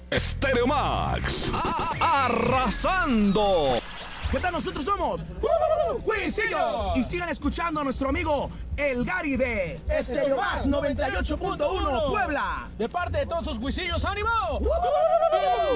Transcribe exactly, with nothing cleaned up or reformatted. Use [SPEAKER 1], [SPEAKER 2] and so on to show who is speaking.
[SPEAKER 1] Stereo Max. Arrasando.
[SPEAKER 2] ¿Qué tal? Nosotros somos uh, Cuisillos. Y sigan escuchando a nuestro amigo El Gary de Stereo Max noventa y ocho punto uno Puebla.
[SPEAKER 3] De parte de todos sus Cuisillos, ¡ánimo!
[SPEAKER 2] Uh,